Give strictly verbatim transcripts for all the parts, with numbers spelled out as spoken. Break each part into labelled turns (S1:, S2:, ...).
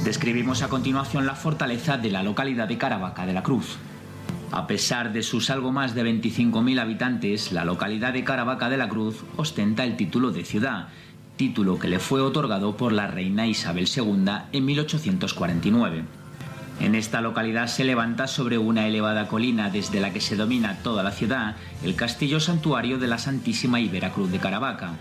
S1: Describimos a continuación la fortaleza de la localidad de Caravaca de la Cruz. A pesar de sus algo más de veinticinco mil habitantes, la localidad de Caravaca de la Cruz ostenta el título de ciudad, título que le fue otorgado por la reina Isabel segunda en mil ochocientos cuarenta y nueve. En esta localidad se levanta sobre una elevada colina desde la que se domina toda la ciudad el castillo santuario de la Santísima y Veracruz de Caravaca.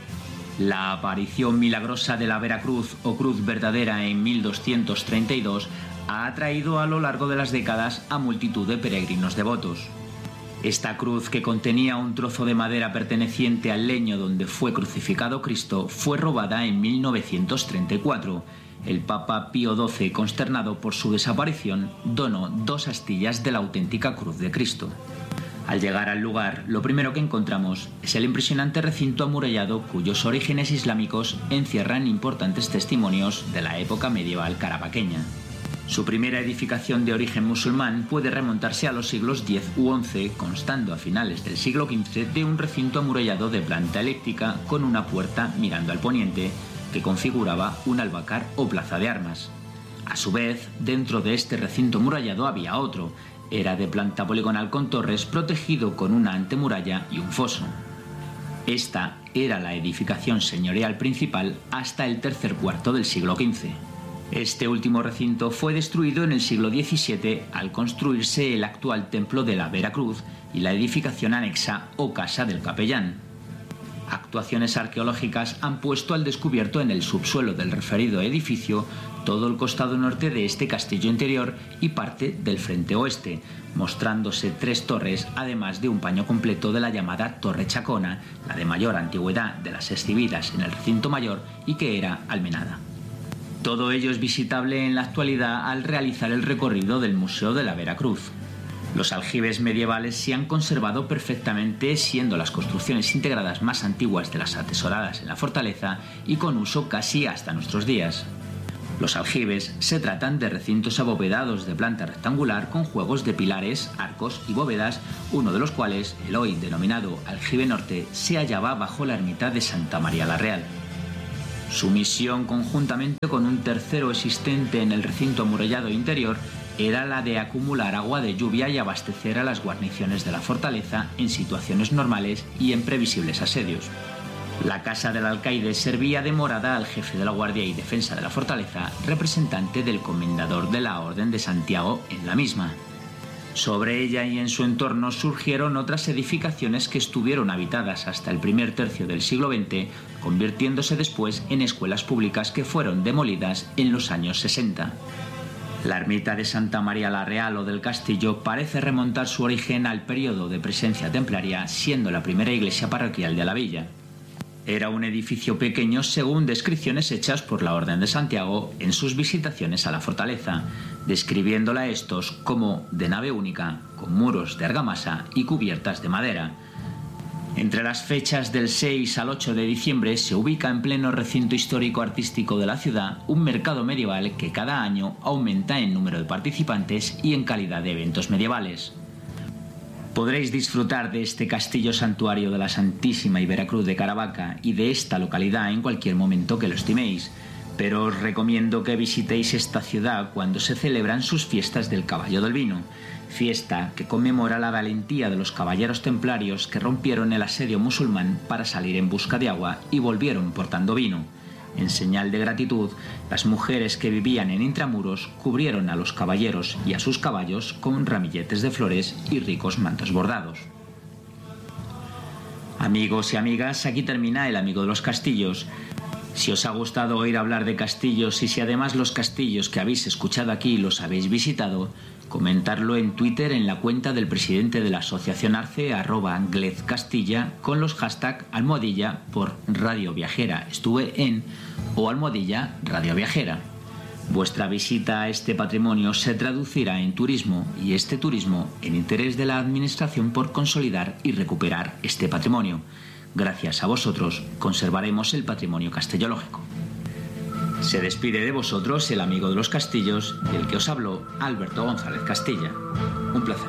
S1: La aparición milagrosa de la Veracruz o Cruz Verdadera en mil doscientos treinta y dos ha atraído a lo largo de las décadas a multitud de peregrinos devotos. Esta cruz, que contenía un trozo de madera perteneciente al leño donde fue crucificado Cristo, fue robada en mil novecientos treinta y cuatro. El Papa Pío doce, consternado por su desaparición, donó dos astillas de la auténtica cruz de Cristo. Al llegar al lugar, lo primero que encontramos es el impresionante recinto amurallado cuyos orígenes islámicos encierran importantes testimonios de la época medieval caravaqueña. Su primera edificación de origen musulmán puede remontarse a los siglos diez u once, constando a finales del siglo quince de un recinto amurallado de planta elíptica con una puerta mirando al poniente que configuraba un albacar o plaza de armas. A su vez, dentro de este recinto amurallado había otro. Era de planta poligonal con torres, protegido con una antemuralla y un foso. Esta era la edificación señorial principal hasta el tercer cuarto del siglo quince. Este último recinto fue destruido en el siglo diecisiete al construirse el actual templo de la Veracruz y la edificación anexa o Casa del Capellán. Actuaciones arqueológicas han puesto al descubierto en el subsuelo del referido edificio todo el costado norte de este castillo interior y parte del frente oeste, mostrándose tres torres, además de un paño completo de la llamada Torre Chacona, la de mayor antigüedad de las exhibidas en el recinto mayor y que era almenada. Todo ello es visitable en la actualidad al realizar el recorrido del Museo de la Veracruz. Los aljibes medievales se han conservado perfectamente, siendo las construcciones integradas más antiguas de las atesoradas en la fortaleza y con uso casi hasta nuestros días. Los aljibes se tratan de recintos abovedados de planta rectangular con juegos de pilares, arcos y bóvedas, uno de los cuales, el hoy denominado Aljibe Norte, se hallaba bajo la ermita de Santa María la Real. Su misión, conjuntamente con un tercero existente en el recinto amurallado interior, era la de acumular agua de lluvia y abastecer a las guarniciones de la fortaleza en situaciones normales y en previsibles asedios. La casa del alcaide servía de morada al jefe de la guardia y defensa de la fortaleza, representante del comendador de la Orden de Santiago en la misma. Sobre ella y en su entorno surgieron otras edificaciones que estuvieron habitadas hasta el primer tercio del siglo veinte, convirtiéndose después en escuelas públicas que fueron demolidas en los años sesenta. La ermita de Santa María la Real o del Castillo parece remontar su origen al periodo de presencia templaria, siendo la primera iglesia parroquial de la villa. Era un edificio pequeño según descripciones hechas por la Orden de Santiago en sus visitaciones a la fortaleza, describiéndola estos como de nave única, con muros de argamasa y cubiertas de madera. Entre las fechas del seis al ocho de diciembre se ubica en pleno recinto histórico-artístico de la ciudad un mercado medieval que cada año aumenta en número de participantes y en calidad de eventos medievales. Podréis disfrutar de este castillo santuario de la Santísima y Veracruz de Caravaca y de esta localidad en cualquier momento que lo estiméis, pero os recomiendo que visitéis esta ciudad cuando se celebran sus fiestas del Caballo del Vino, fiesta que conmemora la valentía de los caballeros templarios que rompieron el asedio musulmán para salir en busca de agua y volvieron portando vino. En señal de gratitud, las mujeres que vivían en intramuros cubrieron a los caballeros y a sus caballos con ramilletes de flores y ricos mantos bordados. Amigos y amigas, aquí termina el Amigo de los Castillos. Si os ha gustado oír hablar de castillos y si además los castillos que habéis escuchado aquí los habéis visitado, comentarlo en Twitter en la cuenta del presidente de la Asociación Arce, arroba glezcastilla, con los hashtag almohadilla por Radio Viajera estuve en o almohadilla Radio Viajera. Vuestra visita a este patrimonio se traducirá en turismo y este turismo en interés de la Administración por consolidar y recuperar este patrimonio. Gracias a vosotros conservaremos el patrimonio castellológico. Se despide de vosotros el amigo de los castillos y el que os habló, Alberto González Castilla. Un placer.